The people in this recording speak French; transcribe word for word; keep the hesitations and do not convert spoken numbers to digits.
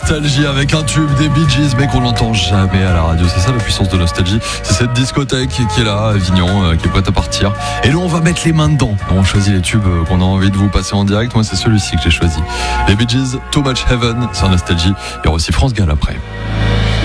Nostalgie avec un tube des Bee Gees, mais qu'on n'entend jamais à la radio. C'est ça la puissance de Nostalgie. C'est cette discothèque qui est là, à Avignon, euh, qui est prête à partir. Et là, on va mettre les mains dedans. On choisit les tubes qu'on a envie de vous passer en direct. Moi, c'est celui-ci que j'ai choisi. Les Bee Gees, Too Much Heaven sur Nostalgie. Il y aura aussi France Gall après.